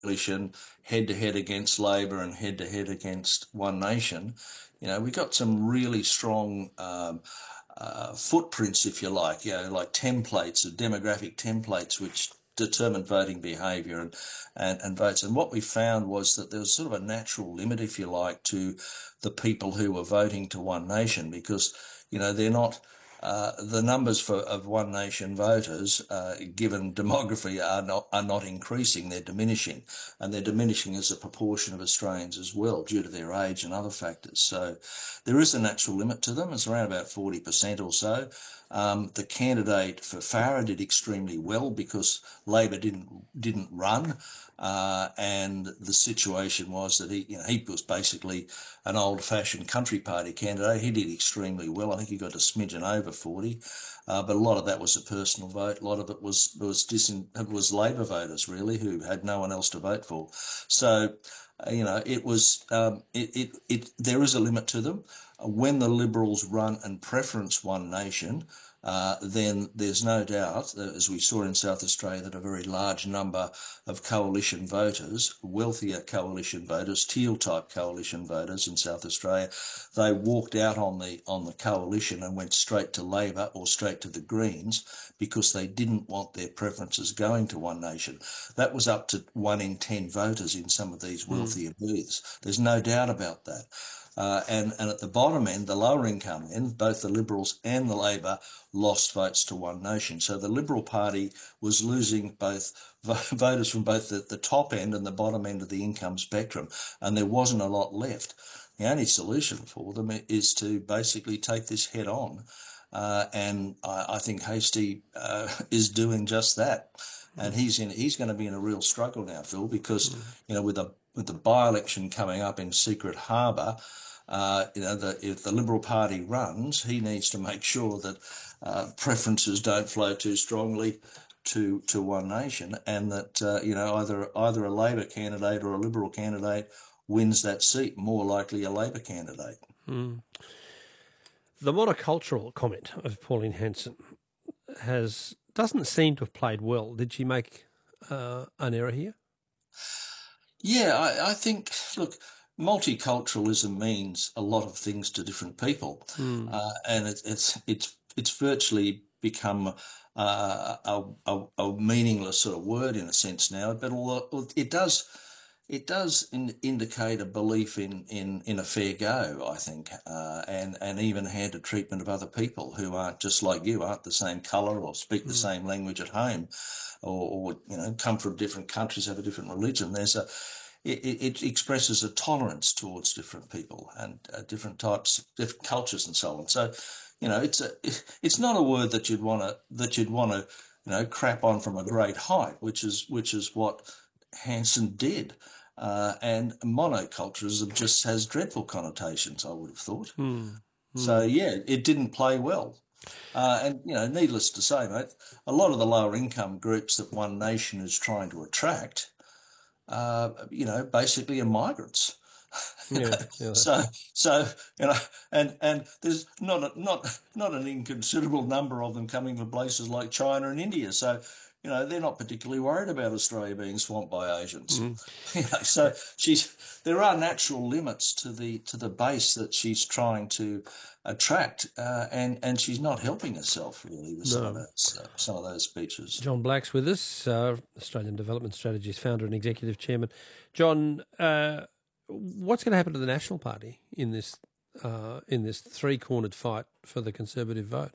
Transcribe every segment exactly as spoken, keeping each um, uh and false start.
coalition, head-to-head against Labor and head-to-head against One Nation, you know, we got some really strong um, uh, footprints, if you like, you know, like templates, or demographic templates, which determined voting behaviour and, and, and votes. And what we found was that there was sort of a natural limit, if you like, to the people who were voting to One Nation because, you know, they're not uh, the numbers for of One Nation voters, uh, given demography, are not are not increasing. They're diminishing, and they're diminishing as a proportion of Australians as well, due to their age and other factors. So there is a natural limit to them. It's around about forty percent or so. Um, the candidate for Farah did extremely well because Labor didn't didn't run, uh, and the situation was that he, you know, he was basically an old-fashioned country party candidate. He did extremely well. I think he got a smidgen over forty, uh, but a lot of that was a personal vote. A lot of it was was disin- it was Labor voters really who had no one else to vote for. So, uh, you know, it was um, it, it it there is a limit to them. When the Liberals run and preference One Nation, uh, then there's no doubt, that, as we saw in South Australia, that a very large number of coalition voters, wealthier coalition voters, teal-type coalition voters in South Australia, they walked out on the on the coalition and went straight to Labor or straight to the Greens because they didn't want their preferences going to One Nation. That was up to one in ten voters in some of these Mm. wealthier booths. There's no doubt about that. Uh, and, and at the bottom end, the lower income end, both the Liberals and the Labor lost votes to One Nation. So the Liberal Party was losing both voters from both the, the top end and the bottom end of the income spectrum, and there wasn't a lot left. The only solution for them is to basically take this head on. Uh, and I, I think Hastie uh, is doing just that. And he's in. He's going to be in a real struggle now, Phil, because Mm. you know with the with the by-election coming up in Secret Harbour, uh, you know, the, if the Liberal Party runs, he needs to make sure that uh, preferences don't flow too strongly to to One Nation, and that uh, you know either either a Labor candidate or a Liberal candidate wins that seat. More likely, a Labor candidate. Mm. The monocultural comment of Pauline Hanson has doesn't seem to have played well. Did she make uh, an error here? Yeah, I, I think. Look, multiculturalism means a lot of things to different people, Mm. uh, and it, it's it's it's virtually become uh, a, a, a meaningless sort of word in a sense now. But although it does it does in, indicate a belief in, in, in a fair go, I think, uh, and and even-handed treatment of other people who aren't just like you, aren't the same colour or speak the Mm. same language at home, or, or you know come from different countries, have a different religion. There's a it, it expresses a tolerance towards different people and uh, different types, different cultures, and so on. So, you know, it's a it's not a word that you'd want to that you'd want to you know crap on from a great height, which is which is what Hanson did. Uh, and monoculturalism just has dreadful connotations, I would have thought. Mm. So Mm. yeah, it didn't play well. Uh, and you know, needless to say, mate, a lot of the lower income groups that One Nation is trying to attract uh, you know, basically are migrants. you know, Yeah, yeah, that's so right. so you know, and and there's not a, not not an inconsiderable number of them coming from places like China and India. So you know, they're not particularly worried about Australia being swamped by Asians. Mm. you know, so she's there are natural limits to the to the base that she's trying to attract, uh, and and she's not helping herself really with some of No. those uh, some of those speeches. John Black's with us, uh, Australian Development Strategies founder and executive chairman. John, uh, what's going to happen to the National Party in this uh, in this three-cornered fight for the Conservative vote?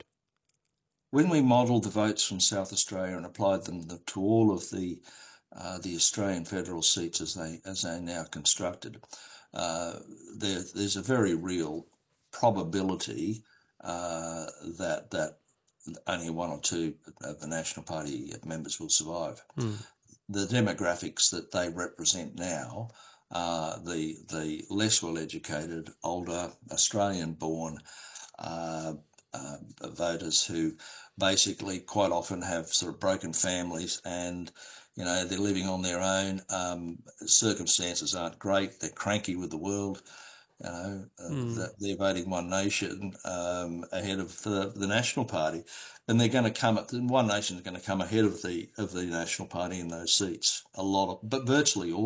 When we modelled the votes from South Australia and applied them to all of the uh, the Australian federal seats as they as they are now constructed, uh, there, there's a very real probability uh, that that only one or two of the National Party members will survive. Mm. The demographics that they represent now, uh, the the less well educated, older, Australian born uh, uh, voters who basically quite often have sort of broken families and you know they're living on their own. Um, circumstances aren't great. They're cranky with the world. You know, uh, Mm. that they're voting One Nation um, ahead of the, the National Party, and they're going to come at One Nation is going to come ahead of the of the National Party in those seats. A lot of, but virtually all.